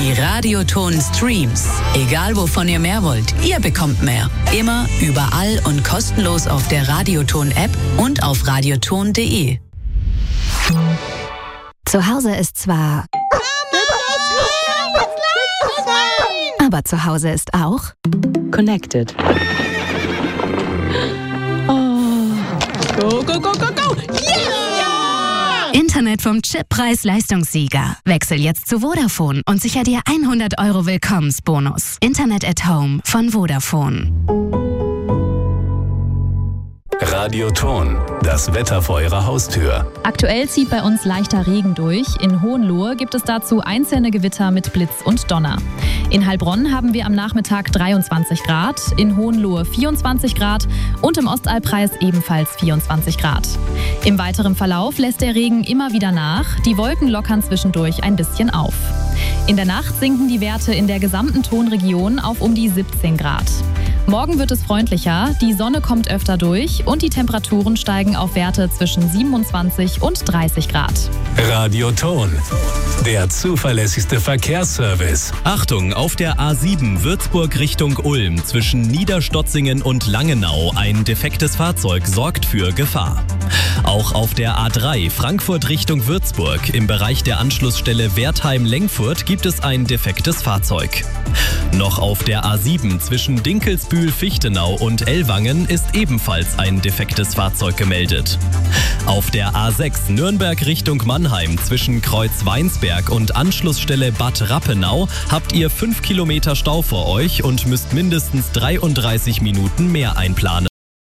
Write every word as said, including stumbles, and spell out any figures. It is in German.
Die Radioton-Streams. Egal wovon ihr mehr wollt, ihr bekommt mehr. Immer, überall und kostenlos auf der Radioton-App und auf radioton punkt de. Zu Hause ist zwar... Aber zu Hause ist auch... Connected. Oh. Go, go, go, go, go! Yeah! Internet vom Chip Preis-Leistungssieger. Wechsel jetzt zu Vodafone und sicher dir hundert Euro Willkommensbonus. Internet at Home von Vodafone. Radioton, das Wetter vor Ihrer Haustür. Aktuell zieht bei uns leichter Regen durch. In Hohenlohe gibt es dazu einzelne Gewitter mit Blitz und Donner. In Heilbronn haben wir am Nachmittag dreiundzwanzig Grad, in Hohenlohe vierundzwanzig Grad und im Ostalbkreis ebenfalls vierundzwanzig Grad. Im weiteren Verlauf lässt der Regen immer wieder nach. Die Wolken lockern zwischendurch ein bisschen auf. In der Nacht sinken die Werte in der gesamten Tonregion auf um die siebzehn Grad. Morgen wird es freundlicher, die Sonne kommt öfter durch und die Temperaturen steigen auf Werte zwischen siebenundzwanzig und dreißig Grad. Radioton, der zuverlässigste Verkehrsservice. Achtung, auf der A sieben Würzburg Richtung Ulm zwischen Niederstotzingen und Langenau ein defektes Fahrzeug sorgt für Gefahr. Auch auf der A drei Frankfurt Richtung Würzburg im Bereich der Anschlussstelle Wertheim-Lengfurt gibt es ein defektes Fahrzeug. Noch auf der A sieben zwischen Dinkelsbühl-Fichtenau und Ellwangen ist ebenfalls ein defektes Fahrzeug gemeldet. Auf der A sechs Nürnberg Richtung Mannheim zwischen Kreuz Weinsberg und Anschlussstelle Bad Rappenau habt ihr fünf Kilometer Stau vor euch und müsst mindestens dreiunddreißig Minuten mehr einplanen.